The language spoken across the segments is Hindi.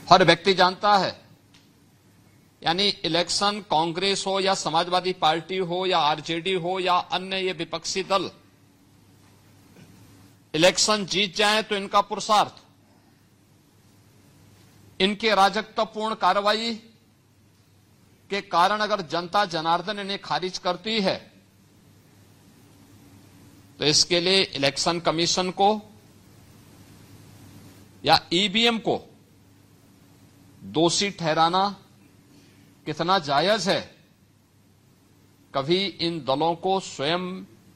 हर व्यक्ति जानता है, यानी इलेक्शन कांग्रेस हो या समाजवादी पार्टी हो या आरजेडी हो या अन्य ये विपक्षी दल, इलेक्शन जीत जाए तो इनका पुरुषार्थ, इनके अराजकतापूर्ण कार्रवाई के कारण अगर जनता जनार्दन इन्हें खारिज करती है तो इसके लिए इलेक्शन कमीशन को या ईवीएम को दोषी ठहराना कितना जायज है, कभी इन दलों को स्वयं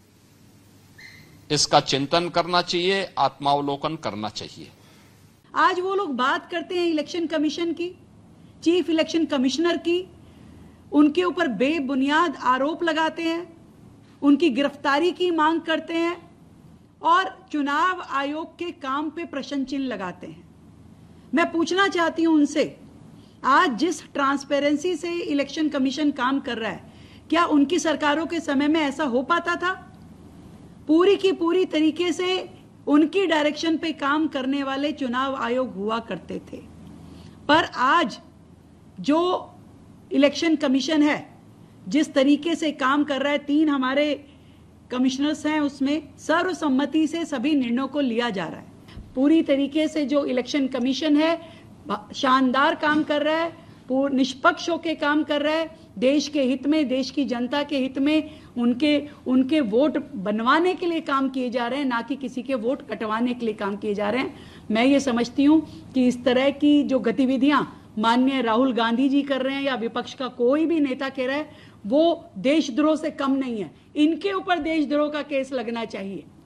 इसका चिंतन करना चाहिए, आत्मावलोकन करना चाहिए। आज वो लोग बात करते हैं इलेक्शन कमीशन की, चीफ इलेक्शन कमिश्नर की, उनके ऊपर बेबुनियाद आरोप लगाते हैं, उनकी गिरफ्तारी की मांग करते हैं और चुनाव आयोग के काम पे प्रश्न चिन्ह लगाते हैं। मैं पूछना चाहती हूं उनसे, आज जिस ट्रांसपेरेंसी से इलेक्शन कमीशन काम कर रहा है, क्या उनकी सरकारों के समय में ऐसा हो पाता था? पूरी की पूरी तरीके से उनकी डायरेक्शन पे काम करने वाले चुनाव आयोग हुआ करते थे, पर आज जो इलेक्शन कमीशन है जिस तरीके से काम कर रहा है, 3 हमारे कमिश्नर्स हैं, उसमें सर्वसम्मति से सभी निर्णयों को लिया जा रहा है। पूरी तरीके से जो इलेक्शन कमीशन है शानदार काम कर रहा है, निष्पक्ष होकर काम कर रहा है, देश के हित में, देश की जनता के हित में उनके वोट बनवाने के लिए काम किए जा रहे हैं, ना कि किसी के वोट कटवाने के लिए काम किए जा रहे हैं। मैं ये समझती हूं कि इस तरह की जो गतिविधियां माननीय राहुल गांधी जी कर रहे हैं या विपक्ष का कोई भी नेता कह रहा है, वो देशद्रोह से कम नहीं है। इनके ऊपर देशद्रोह का केस लगना चाहिए।